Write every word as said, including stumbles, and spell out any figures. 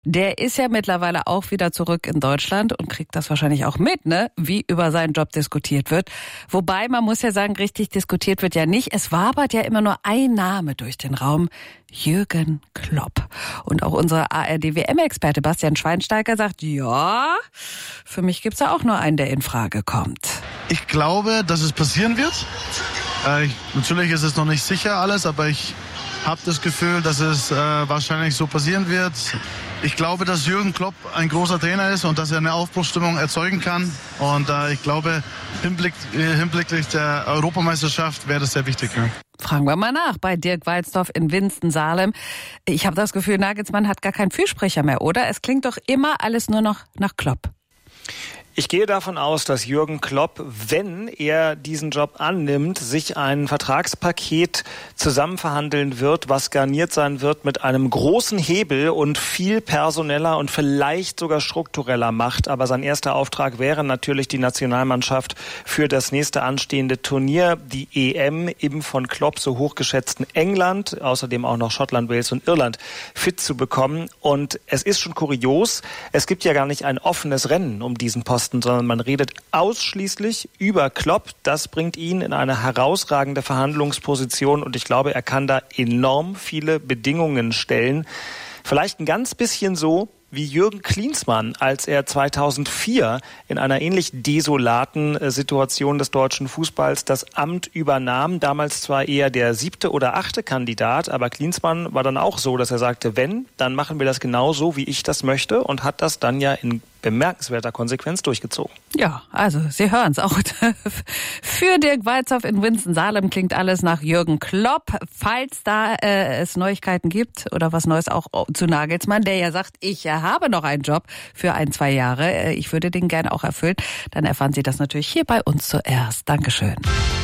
Der ist ja mittlerweile auch wieder zurück in Deutschland und kriegt das wahrscheinlich auch mit, ne? Wie über seinen Job diskutiert wird. Wobei, man muss ja sagen, richtig diskutiert wird ja nicht. Es wabert ja immer nur ein Name durch den Raum. Jürgen Klopp. Und auch unser A R D-W M-Experte Bastian Schweinsteiger sagt, ja, für mich gibt's ja auch nur einen, der in Frage kommt. Ich glaube, dass es passieren wird. Äh, ich, natürlich ist es noch nicht sicher alles, aber ich habe das Gefühl, dass es äh, wahrscheinlich so passieren wird. Ich glaube, dass Jürgen Klopp ein großer Trainer ist und dass er eine Aufbruchsstimmung erzeugen kann. Und äh, ich glaube, hinblick, hinblicklich der Europameisterschaft wäre das sehr wichtig. Ja. Fragen wir mal nach bei Dirk Walzdorf in Winston-Salem. Ich habe das Gefühl, Nagelsmann hat gar keinen Fürsprecher mehr, oder? Es klingt doch immer alles nur noch nach Klopp. Ich gehe davon aus, dass Jürgen Klopp, wenn er diesen Job annimmt, sich ein Vertragspaket zusammenverhandeln wird, was garniert sein wird mit einem großen Hebel und viel personeller und vielleicht sogar struktureller Macht. Aber sein erster Auftrag wäre natürlich die Nationalmannschaft für das nächste anstehende Turnier, die E M im von Klopp so hochgeschätzten England, außerdem auch noch Schottland, Wales und Irland fit zu bekommen. Und es ist schon kurios, es gibt ja gar nicht ein offenes Rennen um diesen Posten, sondern man redet ausschließlich über Klopp. Das bringt ihn in eine herausragende Verhandlungsposition und ich glaube, er kann da enorm viele Bedingungen stellen. Vielleicht ein ganz bisschen so wie Jürgen Klinsmann, als er zweitausendvier in einer ähnlich desolaten Situation des deutschen Fußballs das Amt übernahm. Damals zwar eher der siebte oder achte Kandidat, aber Klinsmann war dann auch so, dass er sagte, wenn, dann machen wir das genauso, wie ich das möchte und hat das dann ja in bemerkenswerter Konsequenz durchgezogen. Ja, also Sie hören es auch. Für Dirk Walzdorf in Winston-Salem klingt alles nach Jürgen Klopp. Falls da äh, es Neuigkeiten gibt oder was Neues auch zu Nagelsmann, der ja sagt, ich habe noch einen Job für ein, zwei Jahre. Ich würde den gerne auch erfüllen. Dann erfahren Sie das natürlich hier bei uns zuerst. Dankeschön.